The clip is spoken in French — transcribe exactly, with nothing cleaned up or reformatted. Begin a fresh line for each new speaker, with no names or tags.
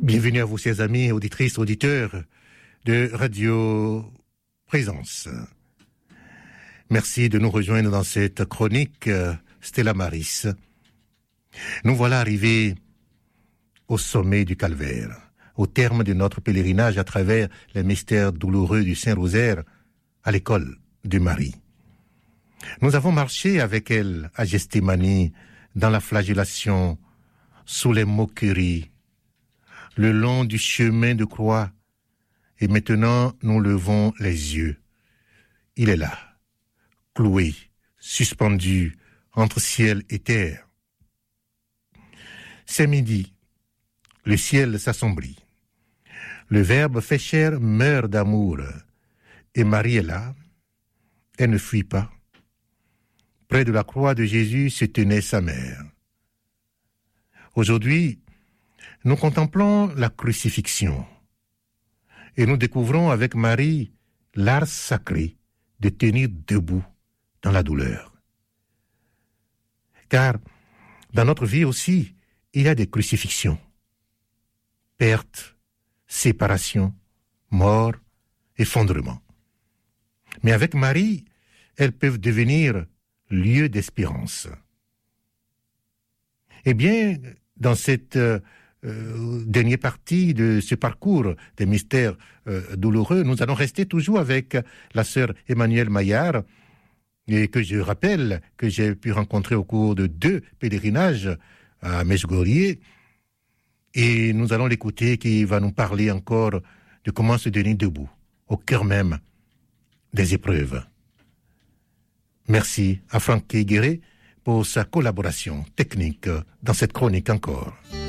Bienvenue à vous, chers amis, auditrices, auditeurs de Radio Présence. Merci de nous rejoindre dans cette chronique Stella Maris. Nous voilà arrivés au sommet du calvaire, au terme de notre pèlerinage à travers les mystères douloureux du Saint-Rosaire à l'école de Marie. Nous avons marché avec elle à Gethsémani dans la flagellation, sous les moqueries, le long du chemin de croix, et maintenant nous levons les yeux. Il est là, cloué, suspendu entre ciel et terre. C'est midi, le ciel s'assombrit. Le Verbe fait chair meurt d'amour, et Marie est là, elle ne fuit pas. Près de la croix de Jésus se tenait sa mère. Aujourd'hui, nous contemplons la crucifixion et nous découvrons avec Marie l'art sacré de tenir debout dans la douleur. Car dans notre vie aussi, il y a des crucifixions. Perte, séparation, mort, effondrement. Mais avec Marie, elles peuvent devenir lieu d'espérance. Eh bien, dans cette euh, dernière partie de ce parcours des mystères euh, douloureux, nous allons rester toujours avec la sœur Emmanuelle Maillard, et que je rappelle que j'ai pu rencontrer au cours de deux pèlerinages à Medjugorje, et nous allons l'écouter qui va nous parler encore de comment se tenir debout, au cœur même des épreuves. Merci à Franck Guéret pour sa collaboration technique dans cette chronique encore.